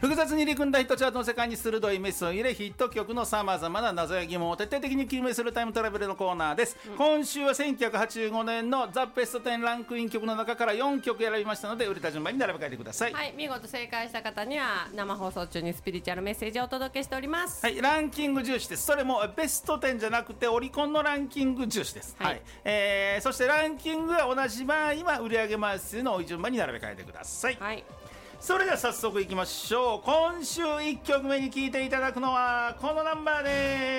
複雑に入り組んだヒットチャートの世界に鋭いメスを入れ、ヒット曲のさまざまな謎や疑問を徹底的に究明するタイムトラベルのコーナーです。今週は1985年のザ・ベスト10ランクイン曲の中から4曲選びましたので、売れた順番に並べ替えてください。 はい、見事正解した方には生放送中にスピリチュアルメッセージをお届けしております。 はい、ランキング重視です。それもベスト10じゃなくてオリコンのランキング重視です。はい、そしてランキングが同じ場合は売上枚数の多い順番に並べ替えてください。 はい、 それでは早速いきましょう。今週1曲目に聴いていただくのはこのナンバーです。